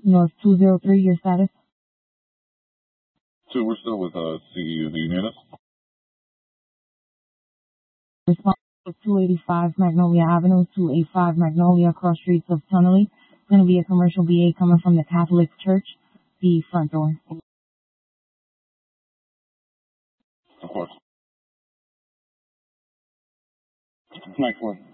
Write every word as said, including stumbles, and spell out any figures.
North two zero three, your status? Two, we're still with uh, C E U. Do you need us? Response to two eighty-five Magnolia Avenue, two eighty-five Magnolia, cross streets of Tunnelly. It's going to be a commercial B A coming from the Catholic Church, the front door. Of course. Next one.